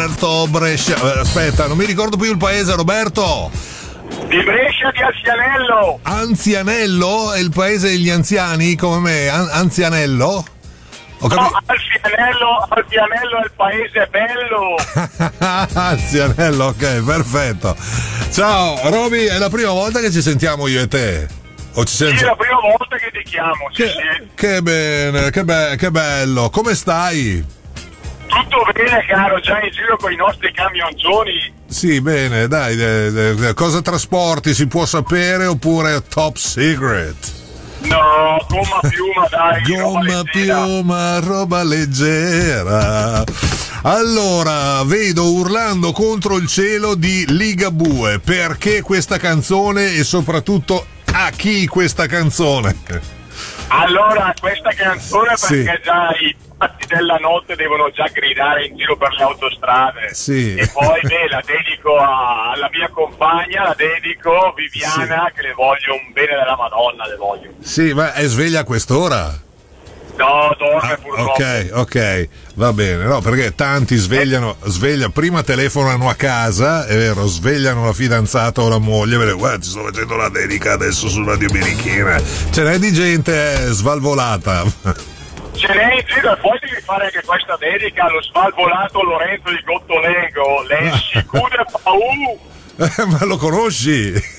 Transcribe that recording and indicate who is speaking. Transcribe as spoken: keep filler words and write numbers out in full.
Speaker 1: Roberto Brescia. Aspetta, non mi ricordo più il paese, Roberto.
Speaker 2: Di Brescia di Anzianello.
Speaker 1: Anzianello? È il paese degli anziani come me? An- Anzianello? Ho
Speaker 2: No,
Speaker 1: capito.
Speaker 2: Alfianello, Alfianello è il paese bello.
Speaker 1: Anzianello, ok, perfetto. Ciao, Roby, è la prima volta che ci sentiamo io e te. O ci
Speaker 2: Sì,
Speaker 1: senti...
Speaker 2: è la prima volta che ti chiamo, sì,
Speaker 1: Che,
Speaker 2: sì.
Speaker 1: che bene, che, be- che bello. Come stai?
Speaker 2: Tutto bene, caro, già in giro con i nostri camionzoni.
Speaker 1: Sì, bene, dai, de- de- de- cosa trasporti? Si può sapere oppure top secret?
Speaker 2: No, gomma piuma, dai, roba
Speaker 1: Gomma
Speaker 2: leggera.
Speaker 1: piuma, roba leggera. Allora, vedo Urlando contro il cielo di Ligabue. Perché questa canzone e soprattutto a chi questa canzone?
Speaker 2: Allora, questa canzone
Speaker 1: Sì.
Speaker 2: perché già i pazzi della notte devono già gridare in giro per le autostrade.
Speaker 1: Sì.
Speaker 2: E poi, beh, la dedico a- alla mia compagna, la dedico Viviana, che le voglio un bene della Madonna, le voglio.
Speaker 1: Sì, ma è sveglia a quest'ora?
Speaker 2: No, dorme
Speaker 1: Ah,
Speaker 2: purtroppo.
Speaker 1: ok, ok, va bene, no, perché tanti svegliano, sveglia, prima telefonano a casa, è vero, svegliano la fidanzata o la moglie, vede, guarda, ci sto facendo la dedica adesso su Radio Birichina. Ce n'è di gente eh, svalvolata.
Speaker 2: Ce n'è in giro e poi devi fare anche questa dedica allo svalvolato Lorenzo di Gottolengo, l'esci cude paù.
Speaker 1: Eh, ma lo conosci?